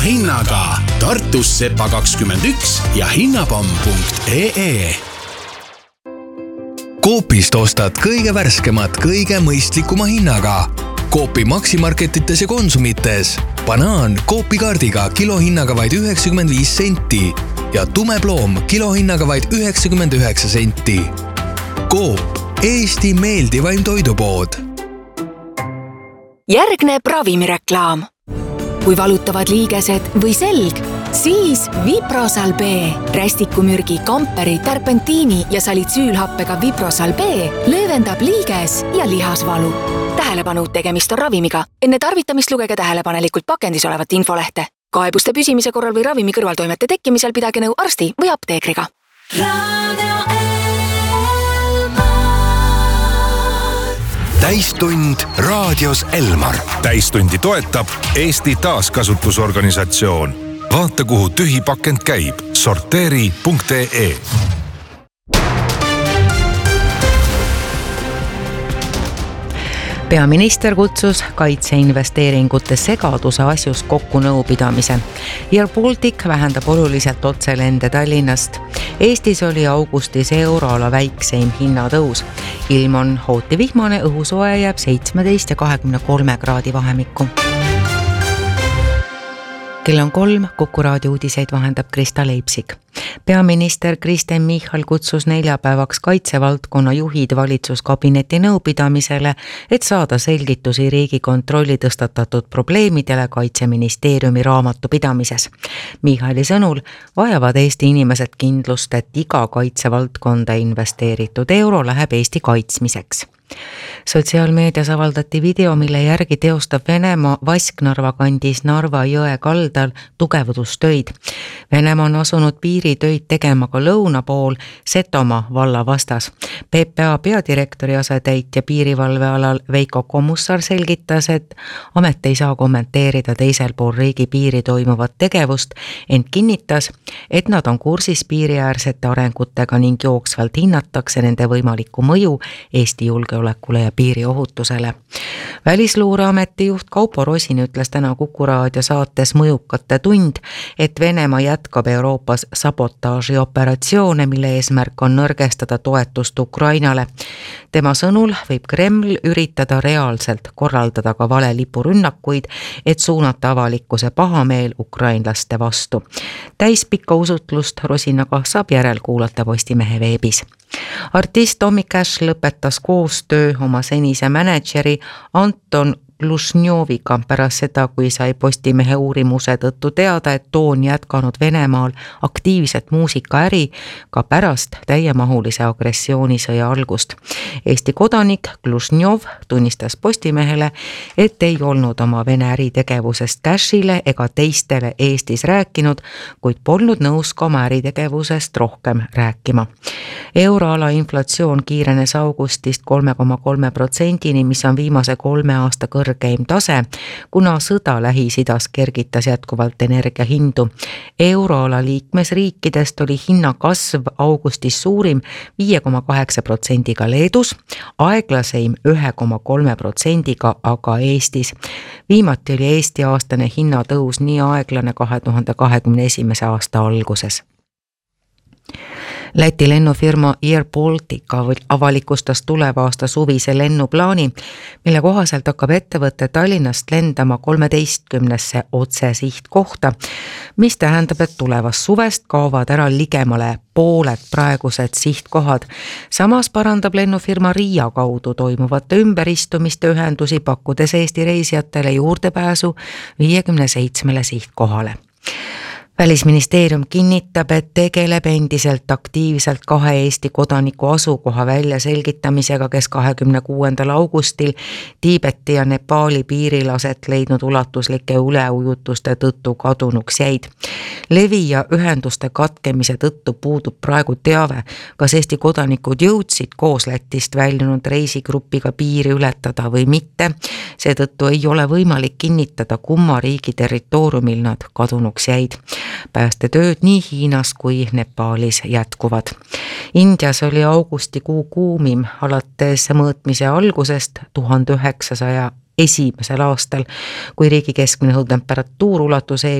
hinnaga. Tartus Sepa 21 ja hinnapomm.ee. Coopist ostad kõige värskemat, kõige mõistlikuma hinnaga. Coopi maksimarketites ja konsumites. Banaan Coopi kaardiga kilohinnaga vaid 95 senti ja tumeploom kilohinnaga vaid 99 senti. Coop, Eesti meeldivaim toidupood. Järgneb ravimireklaam. Kui valutavad liigesed või selg, siis Viprosal B. Rästikumürgi, kamperi, terpentiini ja salitsüülhappega Viprosal B löövendab liiges ja lihasvalu. Tähelepanu, tegemist on ravimiga. Enne tarvitamist lugege tähelepanelikult pakendis olevat infolehte. Kaebuste püsimise korral või ravimi kõrvaltoimete tekkimisel pidage nõu arsti või apteekriga. Täistund raadios Elmar. Täistundi toetab Eesti taaskasutusorganisatsioon. Vaata, kuhu tühi pakend käib. Sorteeri.ee. Peaminister kutsus kaitseinvesteeringute segaduse asjus kokku nõupidamise. Air Baltic vähendab oluliselt otselende Tallinnast. Eestis oli augustis euroala väikseim hinnatõus. Ilm on hooti vihmane, õhusoe jääb 17 ja 23 kraadi vahemikku. Kell on 3, Kuku raadio uudiseid vahendab Krista Leipsik. Peaminister Kristen Michal kutsus neljapäevaks kaitsevaldkonna juhid valitsuskabineti nõupidamisele, et saada selgitusi Riigikontrolli tõstatatud probleemidele Kaitseministeeriumi raamatupidamises. Michali sõnul vajavad Eesti inimesed kindlust, et iga kaitsevaldkonda investeeritud euro läheb Eesti kaitsmiseks. Sotsiaalmeedias avaldati video, mille järgi teostab Venemaa Vasknarva kandis Narva jõe kaldal tugevdustöid. Venemaa on asunud piiritöid tegema ka lõuna pool Setomaa valla vastas. PPA peadirektori asetäitja piirivalvealal Veiko Komussar selgitas, et amet ei saa kommenteerida teisel pool riigi piiri toimuvat tegevust, ent kinnitas, et nad on kursis piiriäärsete arengutega ning jooksvalt hinnatakse nende võimalikku mõju Eesti julgeolekule ja piiriohutusele. Välisluureameti juht Kaupo Rosin ütles täna Kuku raadio saates Mõjukate tund, et Venemaa jätkab Euroopas sabotaaži operatsioone, mille eesmärk on nõrgestada toetust Ukrainale. Tema sõnul võib Kreml üritada reaalselt korraldada ka valelipurünnakuid, et suunata avalikkuse pahameel ukrainlaste vastu. Täispikka usutlust Rosinaga saab järel kuulata Postimehe veebis. Artist Tommy Cash lõpetas koostöö oma senise mänedžeri Anton Glušnjoviga pärast seda, kui sai Postimehe uurimuse tõttu teada, et too on jätkanud Venemaal aktiivset muusikaäri ka pärast täiemahulise agressioonisõja algust. Eesti kodanik Glušnjov tunnistas Postimehele, et ei olnud oma Vene äritegevusest Cashile ega teistele Eestis rääkinud, kuid polnud nõus ka oma äritegevusest rohkem rääkima. Euroala inflatsioon kiirenes augustist 3,3%, mis on viimase 3 aasta kõrgeim tase, kuna sõda Lähis-Idas kergitas jätkuvalt energiahindu. Euroala liikmesriikidest oli hinna kasv augustis suurim 5,8%-ga Leedus, aeglaseim 1,3%-ga aga Eestis. Viimati oli Eesti aastane hinnatõus nii aeglane 2021. aasta alguses. Läti lennufirma Air Baltic avalikustas tuleva aasta suvise lennuplaani, mille kohaselt hakkab ettevõtte Tallinnast lendama 13 otsesihtkohta, mis tähendab, et tulevast suvest kaovad ära ligemale pooled praegused sihtkohad. Samas parandab lennufirma Riia kaudu toimuvate ümberistumiste ühendusi, pakkudes Eesti reisijatele juurdepääsu 57 sihtkohale. Välisministeerium kinnitab, et tegeleb endiselt aktiivselt 2 Eesti kodaniku asukoha väljaselgitamisega, kes 26. augustil Tiibeti ja Nepaali piiril aset leidnud ulatuslike üleujutuste tõttu kadunuks jäid. Levi ja ühenduste katkemise tõttu puudub praegu teave, kas Eesti kodanikud jõudsid koos Lätist väljunud reisigrupiga piiri ületada või mitte. Seetõttu ei ole võimalik kinnitada, kumma riigi territooriumil nad kadunuks jäid. Päästetööd nii Hiinas kui Nepaalis jätkuvad. Indias oli augustikuu kuumim alates mõõtmise algusest 1901. aastal, kui riigi keskmine õhutemperatuur ulatus